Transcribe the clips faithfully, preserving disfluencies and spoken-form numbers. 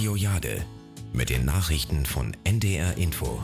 Radio Jade mit den Nachrichten von N D R Info.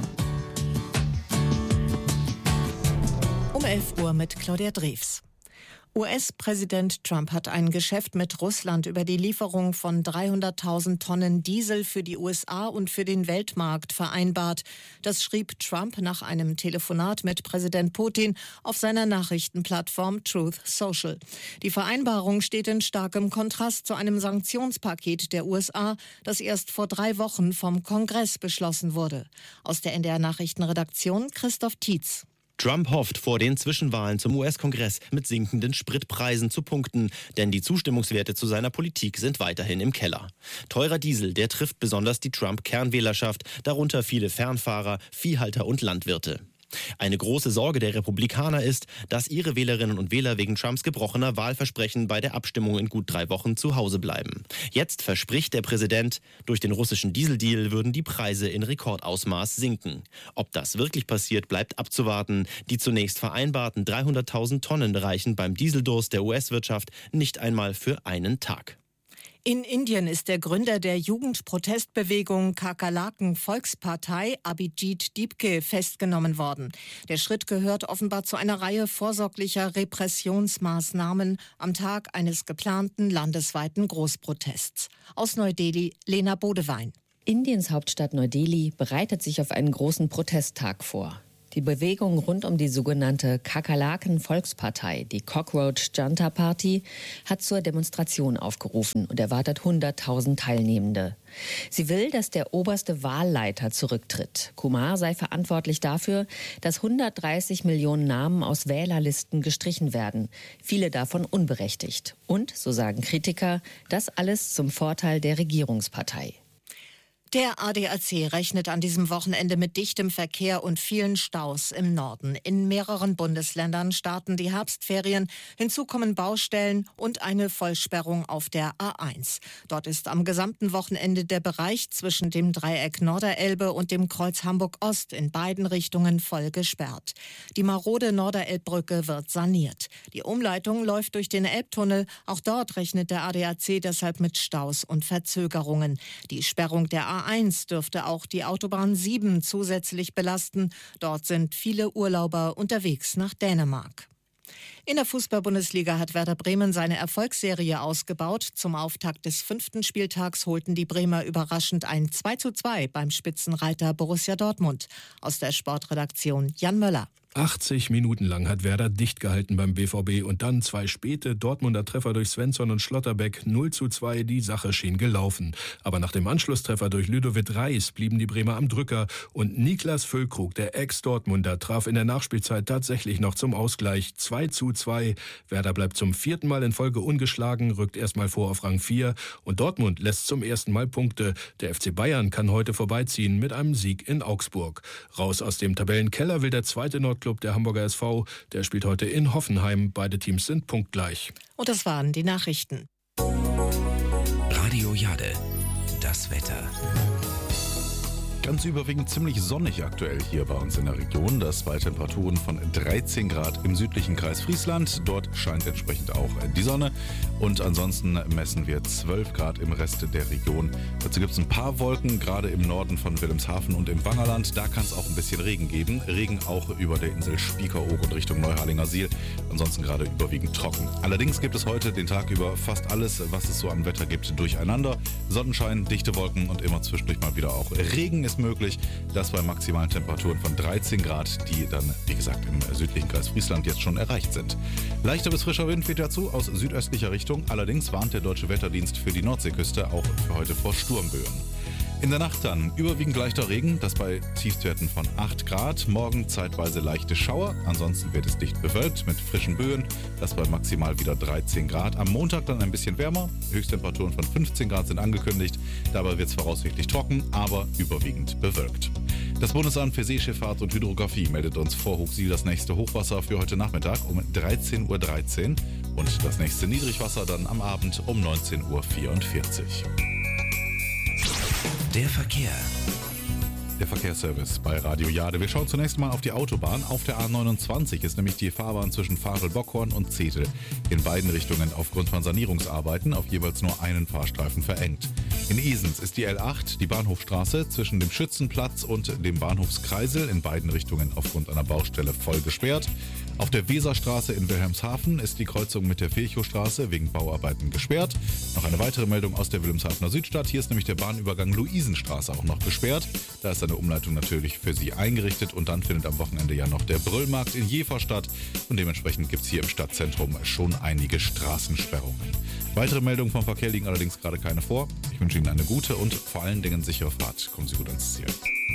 Um elf Uhr mit Claudia Drews. U S-Präsident Trump hat ein Geschäft mit Russland über die Lieferung von dreihunderttausend Tonnen Diesel für die U S A und für den Weltmarkt vereinbart. Das schrieb Trump nach einem Telefonat mit Präsident Putin auf seiner Nachrichtenplattform Truth Social. Die Vereinbarung steht in starkem Kontrast zu einem Sanktionspaket der U S A, das erst vor drei Wochen vom Kongress beschlossen wurde. Aus der N D R-Nachrichtenredaktion Christoph Tietz. Trump hofft, vor den Zwischenwahlen zum U S-Kongress mit sinkenden Spritpreisen zu punkten, denn die Zustimmungswerte zu seiner Politik sind weiterhin im Keller. Teurer Diesel, der trifft besonders die Trump-Kernwählerschaft, darunter viele Fernfahrer, Viehhalter und Landwirte. Eine große Sorge der Republikaner ist, dass ihre Wählerinnen und Wähler wegen Trumps gebrochener Wahlversprechen bei der Abstimmung in gut drei Wochen zu Hause bleiben. Jetzt verspricht der Präsident, durch den russischen Dieseldeal würden die Preise in Rekordausmaß sinken. Ob das wirklich passiert, bleibt abzuwarten. Die zunächst vereinbarten dreihunderttausend Tonnen reichen beim Dieseldurst der U S-Wirtschaft nicht einmal für einen Tag. In Indien ist der Gründer der Jugendprotestbewegung Kakerlaken Volkspartei, Abhijit Dibke, festgenommen worden. Der Schritt gehört offenbar zu einer Reihe vorsorglicher Repressionsmaßnahmen am Tag eines geplanten landesweiten Großprotests. Aus Neu-Delhi, Lena Bodewein. Indiens Hauptstadt Neu-Delhi bereitet sich auf einen großen Protesttag vor. Die Bewegung rund um die sogenannte Kakerlaken-Volkspartei, die Cockroach Janta Party, hat zur Demonstration aufgerufen und erwartet hunderttausend Teilnehmende. Sie will, dass der oberste Wahlleiter zurücktritt. Kumar sei verantwortlich dafür, dass hundertdreißig Millionen Namen aus Wählerlisten gestrichen werden, viele davon unberechtigt. Und, so sagen Kritiker, das alles zum Vorteil der Regierungspartei. Der A D A C rechnet an diesem Wochenende mit dichtem Verkehr und vielen Staus im Norden. In mehreren Bundesländern starten die Herbstferien. Hinzu kommen Baustellen und eine Vollsperrung auf der A eins. Dort ist am gesamten Wochenende der Bereich zwischen dem Dreieck Norderelbe und dem Kreuz Hamburg-Ost in beiden Richtungen voll gesperrt. Die marode Norderelbbrücke wird saniert. Die Umleitung läuft durch den Elbtunnel. Auch dort rechnet der A D A C deshalb mit Staus und Verzögerungen. Die Sperrung der A eins dürfte auch die Autobahn sieben zusätzlich belasten. Dort sind viele Urlauber unterwegs nach Dänemark. In der Fußball-Bundesliga hat Werder Bremen seine Erfolgsserie ausgebaut. Zum Auftakt des fünften Spieltags holten die Bremer überraschend ein zwei zu zwei beim Spitzenreiter Borussia Dortmund. Aus der Sportredaktion Jan Möller. achtzig Minuten lang hat Werder dicht gehalten beim B V B und dann zwei späte Dortmunder Treffer durch Svensson und Schlotterbeck. null zu zwei, die Sache schien gelaufen. Aber nach dem Anschlusstreffer durch Ludovic Reis blieben die Bremer am Drücker und Niklas Füllkrug, der Ex-Dortmunder, traf in der Nachspielzeit tatsächlich noch zum Ausgleich. zwei zu zwei. Werder bleibt zum vierten Mal in Folge ungeschlagen, rückt erstmal vor auf Rang vier und Dortmund lässt zum ersten Mal Punkte. Der F C Bayern kann heute vorbeiziehen mit einem Sieg in Augsburg. Raus aus dem Tabellenkeller will der zweite Nordclub, der Hamburger S V, der spielt heute in Hoffenheim. Beide Teams sind punktgleich. Und das waren die Nachrichten. Radio Jade, das Wetter. Ganz überwiegend ziemlich sonnig aktuell hier bei uns in der Region. Das bei Temperaturen von dreizehn Grad im südlichen Kreis Friesland. Dort scheint entsprechend auch die Sonne. Und ansonsten messen wir zwölf Grad im Rest der Region. Dazu gibt es ein paar Wolken, gerade im Norden von Wilhelmshaven und im Wangerland. Da kann es auch ein bisschen Regen geben. Regen auch über der Insel Spiekeroog und Richtung Neuharlinger Siel. Ansonsten gerade überwiegend trocken. Allerdings gibt es heute den Tag über fast alles, was es so am Wetter gibt, durcheinander. Sonnenschein, dichte Wolken und immer zwischendurch mal wieder auch Regen ist möglich. Das bei maximalen Temperaturen von dreizehn Grad, die dann, wie gesagt, im südlichen Kreis Friesland jetzt schon erreicht sind. Leichter bis frischer Wind weht dazu aus südöstlicher Richtung. Allerdings warnt der Deutsche Wetterdienst für die Nordseeküste auch für heute vor Sturmböen. In der Nacht dann überwiegend leichter Regen, das bei Tiefstwerten von acht Grad. Morgen zeitweise leichte Schauer, ansonsten wird es dicht bewölkt mit frischen Böen, das bei maximal wieder dreizehn Grad. Am Montag dann ein bisschen wärmer, Höchsttemperaturen von fünfzehn Grad sind angekündigt. Dabei wird es voraussichtlich trocken, aber überwiegend bewölkt. Das Bundesamt für Seeschifffahrt und Hydrographie meldet uns vor Hochsiel das nächste Hochwasser für heute Nachmittag um dreizehn Uhr dreizehn und das nächste Niedrigwasser dann am Abend um neunzehn Uhr vierundvierzig. Der Verkehr. Der Verkehrsservice bei Radio Jade. Wir schauen zunächst mal auf die Autobahn. Auf der A neunundzwanzig ist nämlich die Fahrbahn zwischen Farel-Bockhorn und Zetel in beiden Richtungen aufgrund von Sanierungsarbeiten auf jeweils nur einen Fahrstreifen verengt. In Esens ist die L acht, die Bahnhofstraße, zwischen dem Schützenplatz und dem Bahnhofskreisel in beiden Richtungen aufgrund einer Baustelle voll gesperrt. Auf der Weserstraße in Wilhelmshaven ist die Kreuzung mit der Virchowstraße wegen Bauarbeiten gesperrt. Noch eine weitere Meldung aus der Wilhelmshavener Südstadt. Hier ist nämlich der Bahnübergang Luisenstraße auch noch gesperrt. Da ist eine Umleitung natürlich für Sie eingerichtet und dann findet am Wochenende ja noch der Brüllmarkt in Jever statt. Und dementsprechend gibt es hier im Stadtzentrum schon einige Straßensperrungen. Weitere Meldungen vom Verkehr liegen allerdings gerade keine vor. Ich wünsche Ihnen eine gute und vor allen Dingen sichere Fahrt. Kommen Sie gut ans Ziel.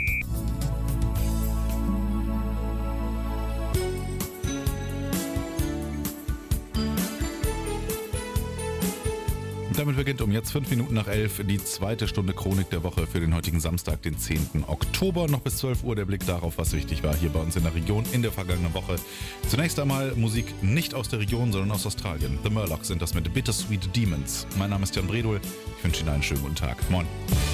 Damit beginnt um jetzt fünf Minuten nach elf die zweite Stunde Chronik der Woche für den heutigen Samstag, den zehnten Oktober. Noch bis zwölf Uhr der Blick darauf, was wichtig war hier bei uns in der Region in der vergangenen Woche. Zunächst einmal Musik nicht aus der Region, sondern aus Australien. The Murlocs sind das mit Bittersweet Demons. Mein Name ist Jan Bredul. Ich wünsche Ihnen einen schönen guten Tag. Moin.